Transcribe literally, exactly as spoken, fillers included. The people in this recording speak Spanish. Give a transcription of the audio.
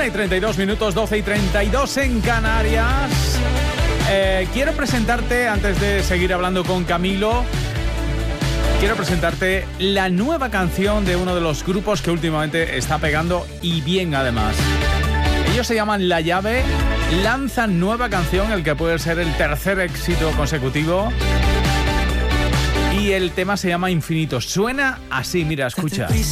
y treinta y dos minutos, doce y treinta y dos en Canarias. Eh, quiero presentarte, antes de seguir hablando con Camilo, quiero presentarte la nueva canción de uno de los grupos que últimamente está pegando y bien además. Ellos se llaman La Llave, lanzan nueva canción, el que puede ser el tercer éxito consecutivo. Y el tema se llama Infinito. Suena así, mira, escucha.